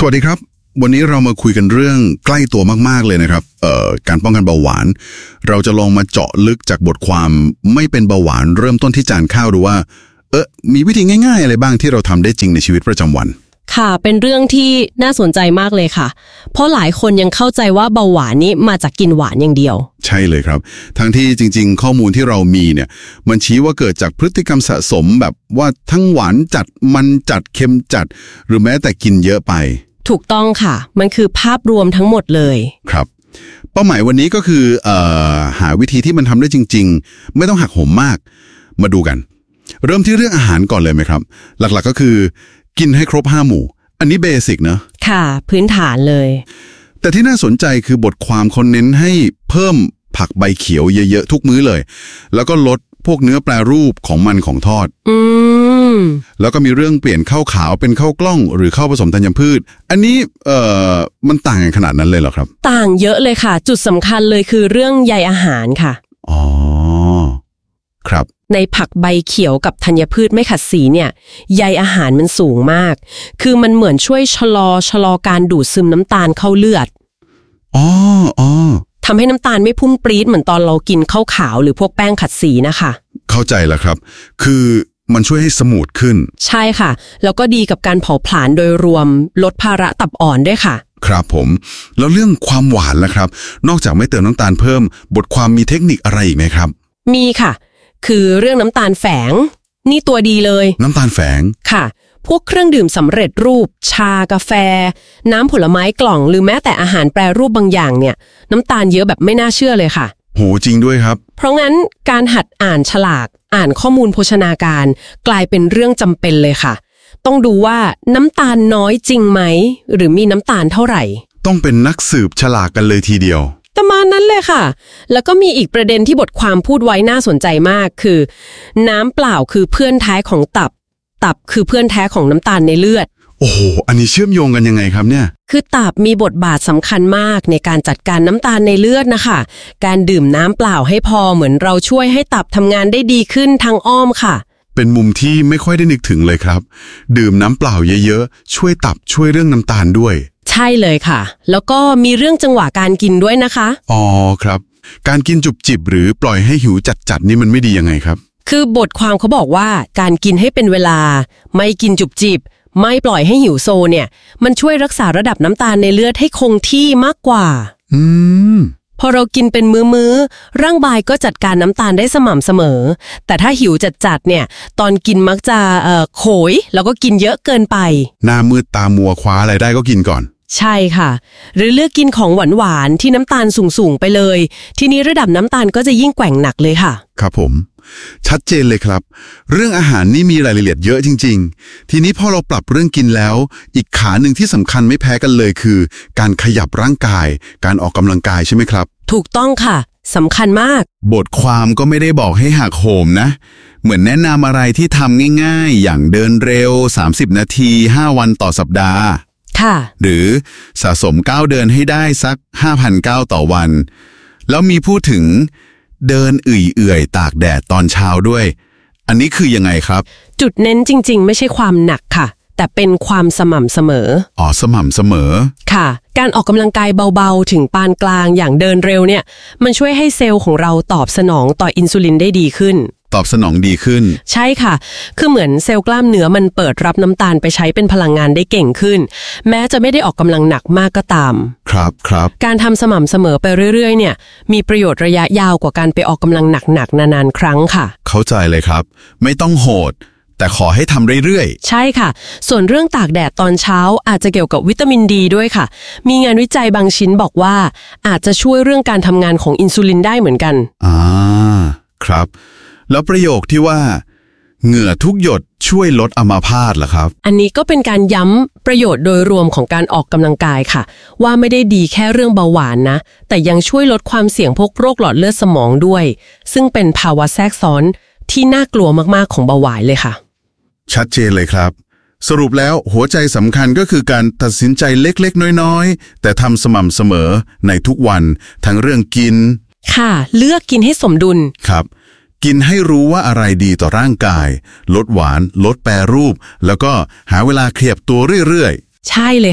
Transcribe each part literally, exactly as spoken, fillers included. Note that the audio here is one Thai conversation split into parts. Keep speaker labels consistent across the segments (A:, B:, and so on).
A: สวัสดีครับวันนี้เรามาคุยกันเรื่องใกล้ตัวมากๆเลยนะครับเอ่อการป้องกันเบาหวานเราจะลองมาเจาะลึกจากบทความไม่เป็นเบาหวานเริ่มต้นที่จานข้าวดูว่าเออมีวิธีง่ายๆอะไรบ้างที่เราทำได้จริงในชีวิตประจำวัน
B: ค่ะเป็นเรื่องที่น่าสนใจมากเลยค่ะเพราะหลายคนยังเข้าใจว่าเบาหวานนี้มาจากกินหวานอย่างเดียว
A: ใช่เลยครับทั้งที่จริงๆข้อมูลที่เรามีเนี่ยมันชี้ว่าเกิดจากพฤติกรรมสะสมแบบว่าทั้งหวานจัดมันจัดเค็มจัดหรือแม้แต่กินเยอะไป
B: ถูกต้องค่ะมันคือภาพรวมทั้งหมดเลย
A: ครับเป้าหมายวันนี้ก็คือเอ่อหาวิธีที่มันทำได้จริงๆไม่ต้องหักโหมมากมาดูกันเริ่มที่เรื่องอาหารก่อนเลยไหมครับหลักๆก็คือกินให้ครบห้าหมู่อันนี้เบสิกเนอะ
B: ค่ะพื้นฐานเลย
A: แต่ที่น่าสนใจคือบทความเขาเน้นให้เพิ่มผักใบเขียวเยอะๆทุกมื้อเลยแล้วก็ลดพวกเนื้อแปรรูปของมันของทอด
B: อืม
A: แล้วก็มีเรื่องเปลี่ยนข้าวขาวเป็นข้าวกล้องหรือข้าวผสมธัญพืชอันนี้เอ่อมันต่างกันขนาดนั้นเลยเหรอครับ
B: ต่างเยอะเลยค่ะจุดสำคัญเลยคือเรื่องใยอาหารค่ะ
A: อ๋อครับ
B: ในผักใบเขียวกับธัญพืชไม่ขัดสีเนี่ยใยอาหารมันสูงมากคือมันเหมือนช่วยชะลอชะลอการดูดซึมน้ำตาลเข้าเลือด
A: อ๋ออ๋อ
B: ทำให้น้ำตาลไม่พุ่งปรี๊ดเหมือนตอนเรากินข้าวขาวหรือพวกแป้งขัดสีนะคะ
A: เข้าใจแล้วครับคือมันช่วยให้สมูทขึ้น
B: ใช่ค่ะแล้วก็ดีกับการเผาผลาญโดยรวมลดภาระตับอ่อนด้วยค่ะ
A: ครับผมแล้วเรื่องความหวานล่ะครับนอกจากไม่เติมน้ำตาลเพิ่มบทความมีเทคนิคอะไรอีกไหมครับ
B: มีค่ะคือเรื่องน้ำตาลแฝงนี่ตัวดีเลย
A: น้ำตาลแฝง
B: ค่ะพวกเครื่องดื่มสำเร็จรูปชากาแฟน้ำผลไม้กล่องหรือแม้แต่อาหารแปรรูปบางอย่างเนี่ยน้ำตาลเยอะแบบไม่น่าเชื่อเลยค่ะ
A: โหจริงด้วยครับ
B: เพราะงั้นการหัดอ่านฉลากอ่านข้อมูลโภชนาการกลายเป็นเรื่องจำเป็นเลยค่ะต้องดูว่าน้ำตาลน้อยจริงไหมหรือมีน้ำตาลเท่าไหร่
A: ต้องเป็นนักสืบฉลากกันเลยทีเดียว
B: ประมาณนั้นเลยค่ะแล้วก็มีอีกประเด็นที่บทความพูดไว้น่าสนใจมากคือน้ำเปล่าคือเพื่อนแท้ของตับตับคือเพื่อนแท้ของน้ำตาลในเลือด
A: โอ้โหอันนี้เชื่อมโยงกันยังไงครับเนี่ย
B: คือตับมีบทบาทสำคัญมากในการจัดการน้ำตาลในเลือดนะคะการดื่มน้ำเปล่าให้พอเหมือนเราช่วยให้ตับทำงานได้ดีขึ้นทางอ้อมค่ะ
A: เป็นมุมที่ไม่ค่อยได้นึกถึงเลยครับดื่มน้ำเปล่าเยอะๆช่วยตับช่วยเรื่องน้ำตาลด้วย
B: ใช่เลยค่ะแล้วก็มีเรื่องจังหวะการกินด้วยนะคะ
A: อ๋อครับการกินจุบจิบหรือปล่อยให้หิวจัดๆนี่มันไม่ดียังไงครับ
B: คือบทความเขาบอกว่าการกินให้เป็นเวลาไม่กินจุบจิบไม่ปล่อยให้หิวโซเนี่ยมันช่วยรักษาระดับน้ำตาลในเลือดให้คงที่มากกว่า
A: อืม
B: พอเรากินเป็นมื้อๆร่างกายก็จัดการน้ำตาลได้สม่ำเสมอแต่ถ้าหิวจัดๆเนี่ยตอนกินมักจะเอ่อโขยแล้วก็กินเยอะเกินไป
A: หน้ามืดตามัวคว้าอะไรได้ก็กินก่อน
B: ใช่ค่ะหรือเลือกกินของหวานๆที่น้ำตาลสูงๆไปเลยทีนี้ระดับน้ำตาลก็จะยิ่งแกว่งหนักเลยค่ะ
A: ครับผมชัดเจนเลยครับเรื่องอาหารนี่มีรายละเอียดเยอะจริงๆทีนี้พอเราปรับเรื่องกินแล้วอีกขาหนึ่งที่สำคัญไม่แพ้กันเลยคือการขยับร่างกายการออกกำลังกายใช่ไหมครับ
B: ถูกต้องค่ะสำคัญมาก
A: บทความก็ไม่ได้บอกให้หักโหมนะเหมือนแนะนำอะไรที่ทำง่ายๆอย่างเดินเร็วสามสิบนาทีห้าวันต่อสัปดาห์
B: ค่ะ
A: หรือสะสมก้าวเดินให้ได้สัก ห้าพัน ก้าวต่อวันแล้วมีพูดถึงเดินเอื่อยๆตากแดดตอนเช้าด้วยอันนี้คือยังไงครับ
B: จุดเน้นจริงๆไม่ใช่ความหนักค่ะแต่เป็นความสม่ำเสมอ
A: อ๋อสม่ำเสมอ
B: ค่ะการออกกำลังกายเบาๆถึงปานกลางอย่างเดินเร็วเนี่ยมันช่วยให้เซลล์ของเราตอบสนองต่ออินซูลินได้ดีขึ้น
A: ตอบสนองดีขึ้น
B: ใช่ค่ะคือเหมือนเซลล์กล้ามเนื้อมันเปิดรับน้ำตาลไปใช้เป็นพลังงานได้เก่งขึ้นแม้จะไม่ได้ออกกำลังหนักมากก็ตาม
A: ครับครับ
B: การทำสม่ำเสมอไปเรื่อยๆเนี่ยมีประโยชน์ระยะยาวกว่าการไปออกกำลังหนักๆนานๆครั้งค่ะ
A: เข้าใจเลยครับไม่ต้องโหดแต่ขอให้ทำเรื่อย
B: ๆใช่ค่ะส่วนเรื่องตากแดดตอนเช้าอาจจะเกี่ยวกับวิตามินดีด้วยค่ะมีงานวิจัยบางชิ้นบอกว่าอาจจะช่วยเรื่องการทำงานของอินซูลินได้เหมือนกัน
A: อ่าครับแล้วประโยคที่ว่าเหงื่อทุกหยดช่วยลดอัมาพาตเหรอครับ
B: อันนี้ก็เป็นการย้ำประโยชน์โดยรวมของการออกกำลังกายค่ะว่าไม่ได้ดีแค่เรื่องเบาหวานนะแต่ยังช่วยลดความเสี่ยงพวกโรคหลอดเลือดสมองด้วยซึ่งเป็นภาวะแทรกซ้อนที่น่ากลัวมากๆของเบาหวานเลยค่ะ
A: ชัดเจนเลยครับสรุปแล้วหัวใจสำคัญก็คือการตัดสินใจเล็กๆน้อยๆแต่ทำสม่ำเสมอในทุกวันทั้งเรื่องกิน
B: ค่ะเลือกกินให้สมดุล
A: ครับกินให้รู้ว่าอะไรดีต่อร่างกายลดหวานลดแปรรูปแล้วก็หาเวลาเคลียบตัวเรื่อยๆ
B: ใช่เลยค่ะ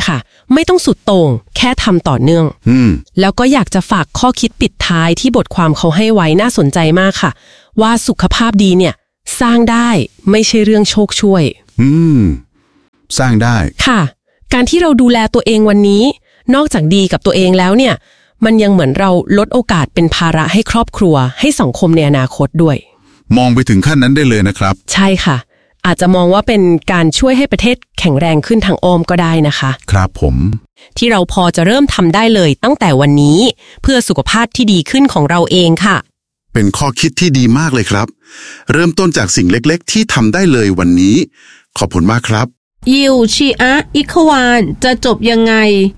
B: ไม่ต้องสุดโต่งแค่ทำต่อเนื่อง
A: อืม
B: แล้วก็อยากจะฝากข้อคิดปิดท้ายที่บทความเขาให้ไว้น่าสนใจมากค่ะว่าสุขภาพดีเนี่ยสร้างได้ไม่ใช่เรื่องโชคช่วย
A: อืมสร้างได้
B: ค่ะการที่เราดูแลตัวเองวันนี้นอกจากดีกับตัวเองแล้วเนี่ยมันยังเหมือนเราลดโอกาสเป็นภาระให้ครอบครัวให้สังคมในอนาคตด้วย
A: มองไปถึงขั้นนั้นได้เลยนะครับ
B: ใช่ค่ะอาจจะมองว่าเป็นการช่วยให้ประเทศแข็งแรงขึ้นทางอ้อมก็ได้นะคะ
A: ครับผม
B: ที่เราพอจะเริ่มทำได้เลยตั้งแต่วันนี้เพื่อสุขภาพที่ดีขึ้นของเราเองค่ะ
A: เป็นข้อคิดที่ดีมากเลยครับเริ่มต้นจากสิ่งเล็กๆที่ทำได้เลยวันนี้ขอบคุณมากครับ
C: ยิวชีอะอิควานจะจบยังไง